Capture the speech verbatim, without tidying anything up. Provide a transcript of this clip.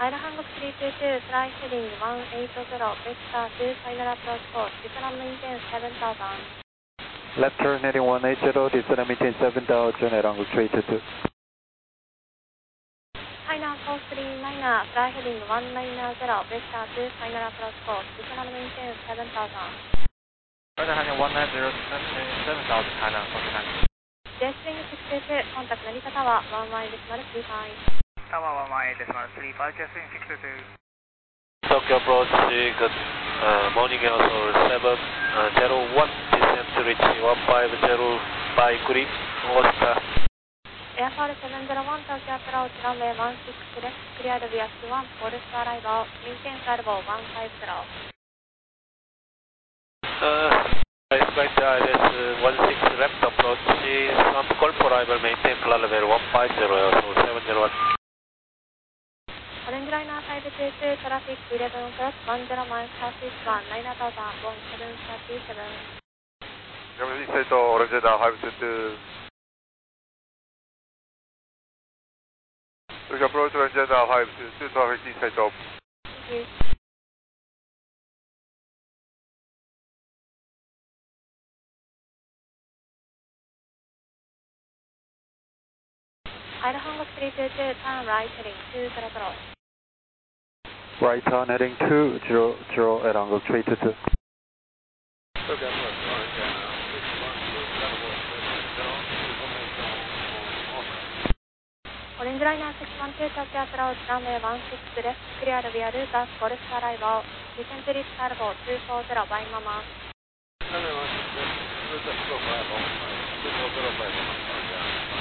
アイルハンゴスリーツーツー、フライヘディングワンエイトゼロ、ベクターツー、ファイナルアプローチコース、ディスラムインテンセブンタウザン。 Left turn heading one eight zero, descend maintain seven thousand at angle three two two. ハイナーフォースリーナイナー、フライヘディングワンナイナーゼロ、ベクターツー、ファイナルアプローチコース、ディスラムインテンセブンタウザン。 Further heading one nine zero, seven thousand, Hainan forty-nine. ジェイスプリングシックスツーツー、コンタクト成田タワー、ワンワイデシマルスリーファイ。 タワーワンワンエイデシマルスリーファイ、ジェイスプリングシックスツーツー。 Tokyo approach, good uh, morning, also seven zero one, descent to reach one five zero by grip, Oscar. エアフォールセブンゼロワン、東京アプローチ、ランウェイワンシックスレフト、クリアルビアツーワン、フォルスアライバー、メインテンスアルボーワンファイブゼロ。 Uh, I expect I L S one six left approach, some call for arrival, maintain flight level one five zero, also seven zero one. オレンジライナーファイブツーツー、トラフィックイレブンクロスワンゼロマイルサーティーワン、ナイナータウザン、ワンセブンサーティーセブン。 Germany State Orange Radar five two two. Tokyo approach Orange Radar five two two, traffic inside top. Thank you. アイルハンゴスリーツーツー、ターンライトヘディングツーゼロゼロ。 Right turn heading two zero zero at angle three two two. Tokyo approach, orange, six one two, Bravo, seven zero, Oscar. オレンジライナーシックスワンツー、東京アプローチ、ランウェイワンシックスレフト、クリアルビアルータス、フォルスアライバー、ディセントリッチアルボーツーフォーゼロ、バイママ。 Runway one six left, Lucas Bravo, two four zero five.